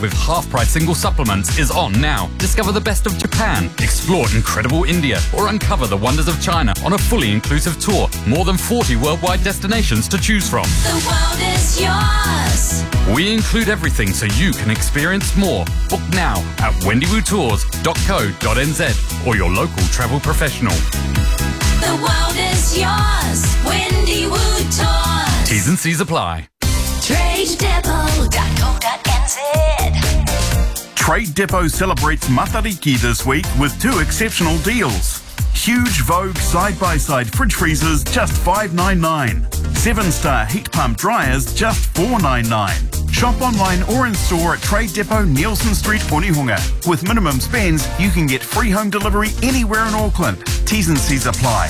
with half-price single supplements is on now. Discover the best of Japan, explore incredible India, or uncover the wonders of China on a fully inclusive tour. More than 40 worldwide destinations to choose from. The world is yours. We include everything so you can experience more. Book now at wendywoodtours.co.nz or your local travel professional. The world is yours. Wendy Wood Tours. T's and C's apply. TradeDepot.co.nz. Trade Depot celebrates Matariki this week with 2 exceptional deals. Huge Vogue side-by-side fridge freezers, just $5.99. 7-star heat pump dryers, just $4.99. Shop online or in store at Trade Depot, Nielsen Street, Onehunga. With minimum spends, you can get free home delivery anywhere in Auckland. T's and C's apply.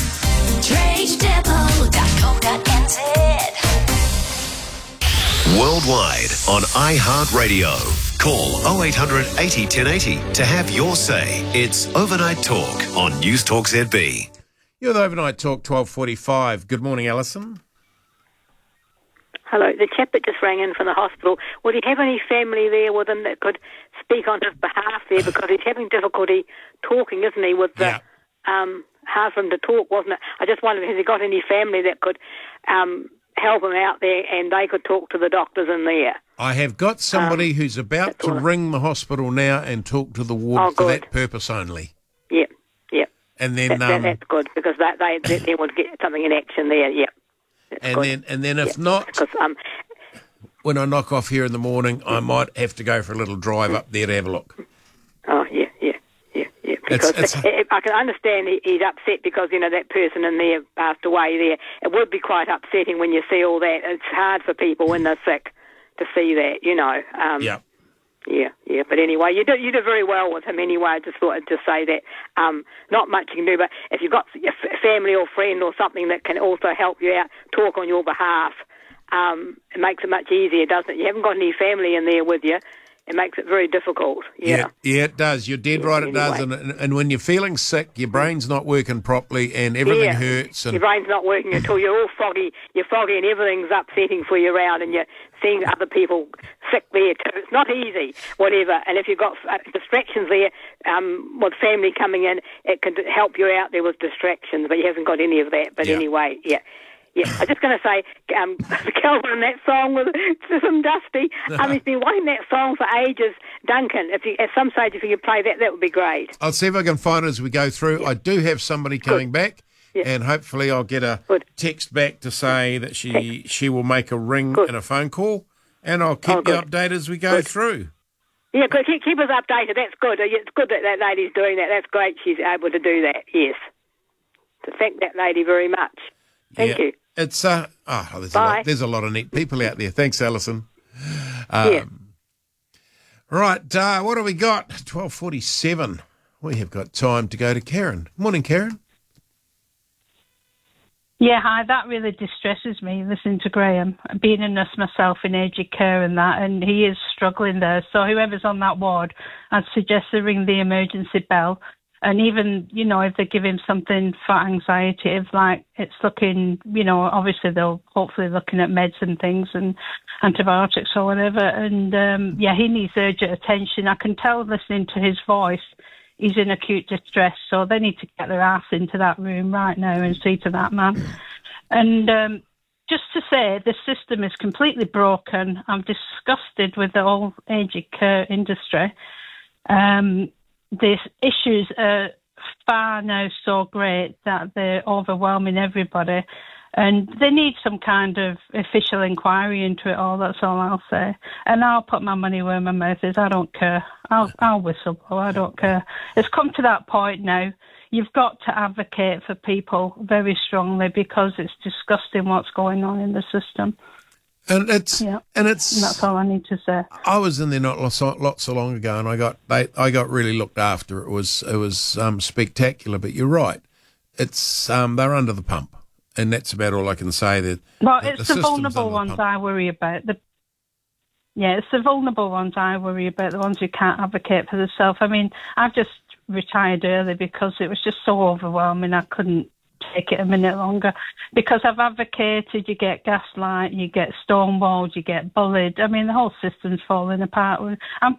TradeDepot.co.nz. Worldwide on iHeartRadio. Call 0800 80 1080 to have your say. It's Overnight Talk on News Talk ZB. You're the Overnight Talk, 12:45. Good morning, Alison. Hello, the chap that just rang in from the hospital, would he have any family there with him that could speak on his behalf there? Because he's having difficulty talking, isn't he, with the hard for him to talk, wasn't it? I just wondered, has he got any family that could help him out there and they could talk to the doctors in there? I have got somebody who's about to ring the hospital now and talk to the ward for that purpose only. Yep. And then that's good, because they would get something in action there, yep. And then if not, because, when I knock off here in the morning, I might have to go for a little drive up there to have a look. Oh, yeah. Because I can understand he's upset because, that person in there passed away there. It would be quite upsetting when you see all that. It's hard for people when they're sick to see that, Yeah, but anyway, you did very well with him anyway. I just thought I'd just say that not much you can do, but if you've got a family or friend or something that can also help you out, talk on your behalf, it makes it much easier, doesn't it? You haven't got any family in there with you. It makes it very difficult. Yeah, it does. You're dead right, it does. And when you're feeling sick, your brain's not working properly and everything hurts. And your brain's not working at all. You're all foggy. You're foggy and everything's upsetting for you around, and you're seeing other people sick there too. It's not easy, whatever. And if you've got distractions there, with family coming in, it can help you out there with distractions, but you haven't got any of that. But anyway, Yeah, I was just going to say, Calvin, that song with some Dusty. He's been wanting that song for ages. Duncan, at some stage, if you could play that, that would be great. I'll see if I can find it as we go through. Yeah. I do have somebody coming back, and hopefully I'll get a text back to say that she will make a ring and a phone call, and I'll keep you updated as we go through. Yeah, keep us updated. That's good. It's good that lady's doing that. That's great she's able to do that, yes. To thank that lady very much. Thank you. It's there's a lot of neat people out there. Thanks, Alison. Right, what do we got? 12:47. We have got time to go to Karen. Morning, Karen. Yeah, hi. That really distresses me, listening to Graham. Being a nurse myself in aged care and that, and he is struggling there. So whoever's on that ward, I'd suggest they ring the emergency bell. And even, if they give him something for anxiety, if it's looking, obviously they'll hopefully looking at meds and things and antibiotics or whatever. And he needs urgent attention. I can tell listening to his voice, he's in acute distress. So they need to get their ass into that room right now and see to that man. And just to say, the system is completely broken. I'm disgusted with the whole aged care industry. The issues are far now so great that they're overwhelming everybody, and they need some kind of official inquiry into it all. That's all I'll say. And I'll put my money where my mouth is. I don't care. I'll whistle blow. I don't care. It's come to that point now. You've got to advocate for people very strongly because it's disgusting what's going on in the system. And that's all I need to say. I was in there not so long ago, and I got really looked after. It was spectacular. But you're right, it's they're under the pump, and that's about all I can say. It's the vulnerable ones I worry about. It's the vulnerable ones I worry about. The ones who can't advocate for themselves. I mean, I've just retired early because it was just so overwhelming. I couldn't take it a minute longer because I've advocated. You get gaslight, you get stonewalled, you get bullied. I mean, the whole system's falling apart. I'm